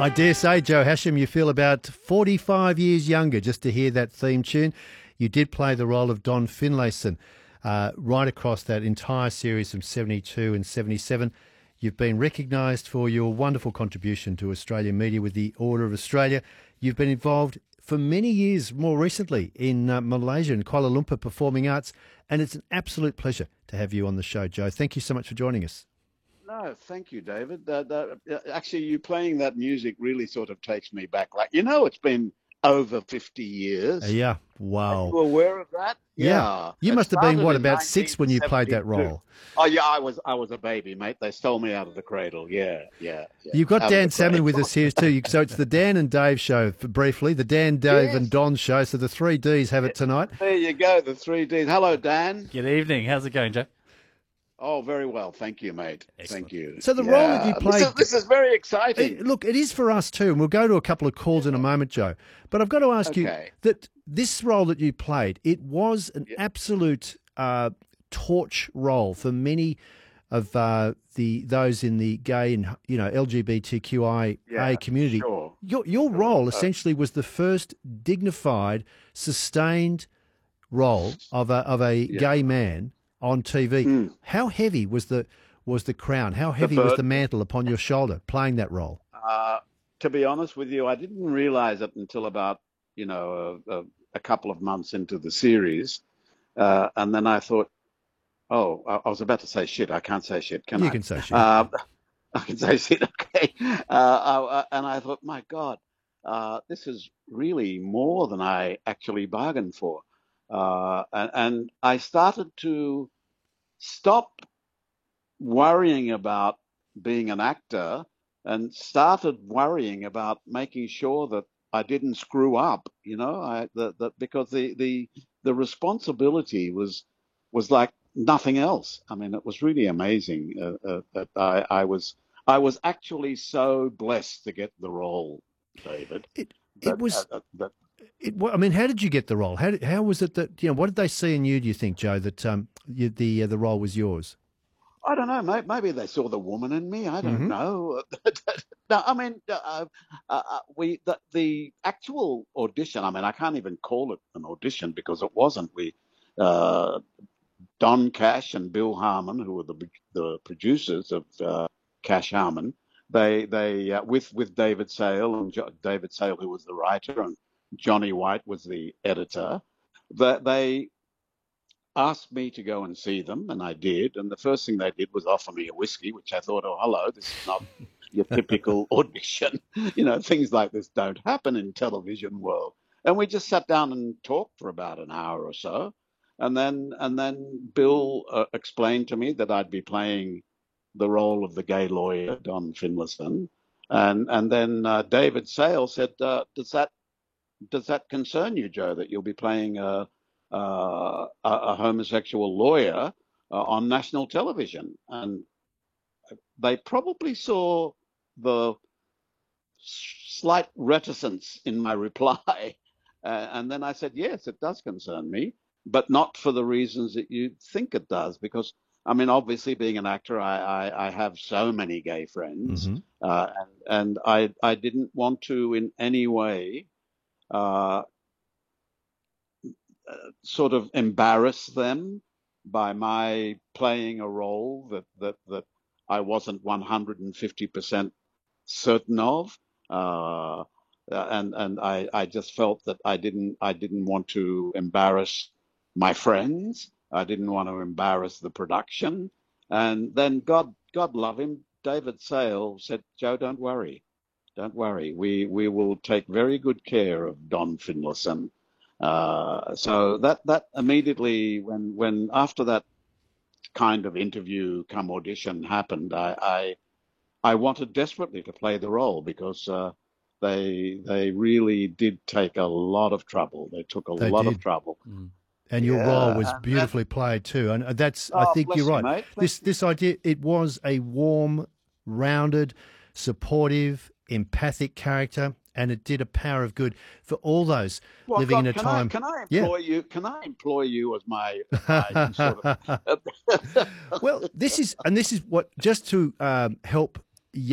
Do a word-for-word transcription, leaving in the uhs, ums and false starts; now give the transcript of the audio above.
I dare say, Joe Hashim, you feel about forty-five years younger just to hear that theme tune. You did play the role of Don Finlayson uh, right across that entire series from seventy-two and seventy-seven. You've been recognised for your wonderful contribution to Australian media with the Order of Australia. You've been involved for many years, more recently, in uh, Malaysia and Kuala Lumpur Performing Arts, and it's an absolute pleasure to have you on the show, Joe. Thank you so much for joining us. No, thank you, David. Uh, that, uh, actually, you playing that music really sort of takes me back. Like, you know, it's been over fifty years. Uh, yeah, wow. Are you aware of that? Yeah. yeah. You It must have been, what, started in about six when you played that nineteen seventy-two. role? Oh, yeah, I was I was a baby, mate. They stole me out of the cradle. Yeah, yeah. yeah. You've got Out of Dan the Salmon cradle. with us here too. So it's the Dan and Dave show, for briefly, the Dan, Dave Yes. and Don show. So the three Ds have it tonight. There you go, the three Ds. Hello, Dan. Good evening. How's it going, Joe? Oh, very well. Thank you, mate. Excellent. Thank you. So the role that you This played- is, this is very exciting. It- look, it is for us too, and we'll go to a couple of calls in a moment, Joe. But I've got to ask you Okay. that this role that you played, it was an absolute uh, torch role for many of uh, the those in the gay and you know L G B T Q I A Yeah, community. sure. Your your role essentially was the first dignified, sustained role of a of a gay man on T V. Mm. How heavy was the was the crown? How heavy was burden. the mantle upon your shoulder playing that role? Uh, to be honest with you, I didn't realize it until about, you know, a, a, a couple of months into the series. Uh, and then I thought, oh, I, I was about to say shit. I can't say shit, can You I? can say shit. Uh, I can say shit, okay. Uh, I, and I thought, my God, uh, this is really more than I actually bargained for. Uh, and, and I started to stop worrying about being an actor and started worrying about making sure that I didn't screw up, you know, I, the, the, because the, the, the responsibility was, was like nothing else. I mean, it was really amazing uh, uh, that I, I was, I was actually so blessed to get the role, David. It it that- was. uh, that, It, well, I mean, how did you get the role? How did, how was it that you know? What did they see in you? Do you think, Joe, that um, you, the uh, the role was yours? I don't know. Maybe, maybe they saw the woman in me. I don't Mhm. know. No, I mean, uh, uh, uh, we the, the actual audition. I mean, I can't even call it an audition because it wasn't. We, uh, Don Cash and Bill Harmon, who were the the producers of uh, Cash Harmon, they they uh, with with David Sale and jo- David Sale, who was the writer, and Johnny White was the editor. That they asked me to go and see them, and I did. And the first thing they did was offer me a whiskey, which I thought, oh, hello, this is not your typical audition. You know, things like this don't happen in television world. And we just sat down and talked for about an hour or so. And then, and then Bill uh, explained to me that I'd be playing the role of the gay lawyer, Don Finlayson. And and then uh, David Sale said, uh, does that does that concern you, Joe, that you'll be playing a uh, a, a homosexual lawyer uh, on national television? And they probably saw the slight reticence in my reply. Uh, and then I said, yes, it does concern me, but not for the reasons that you think it does. Because, I mean, obviously, being an actor, I, I, I have so many gay friends. Mhm. Uh, and and I, I didn't want to in any way uh, sort of embarrass them by my playing a role that that that I wasn't one hundred fifty percent certain of, uh, and and I, I just felt that I didn't I didn't want to embarrass my friends. I didn't want to embarrass the production. And then God God love him, David Sale said, Joe, don't worry, don't worry. We we will take very good care of Don Finlayson. Uh, so that that immediately, when when after that kind of interview come audition happened, I I, I wanted desperately to play the role because uh, they they really did take a lot of trouble. They took a They lot did. of trouble. And your Yeah, role was and beautifully played too. And that's, I Oh, think bless you're you, right. mate. This this idea, it was a warm, rounded, supportive, empathic character, and it did a power of good for all those Well, living God, in a can time. I, can I Yeah. employ you? Can I employ you as my, my sort of? Well, this is, and this is what, just to um, help